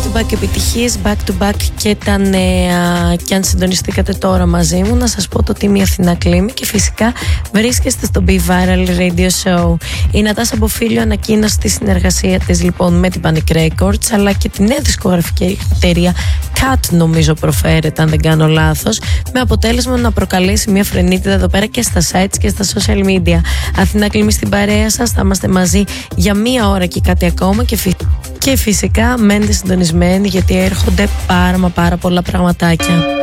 to back επιτυχίες, back to back και τα νέα. Και αν συντονιστήκατε τώρα μαζί μου, να σας πω το Team Αθηνά Κλίμη και φυσικά βρίσκεστε στο Be Viral Radio Show. Η Νατάσα Μποφίλιο ανακοίνωσε τη συνεργασία της λοιπόν με την Panic Records, αλλά και τη νέα δισκογραφική εταιρεία Cat, νομίζω προφέρεται αν δεν κάνω λάθος, με αποτέλεσμα να προκαλέσει μια φρενίτιδα εδώ πέρα και στα sites και στα social media. Αθηνά Κλίμη στην παρέα σας, θα είμαστε μαζί για μία ώρα και κάτι ακόμα και φυσικά μένετε συντονισμένοι γιατί έρχονται πάρα πολλά πραγματάκια.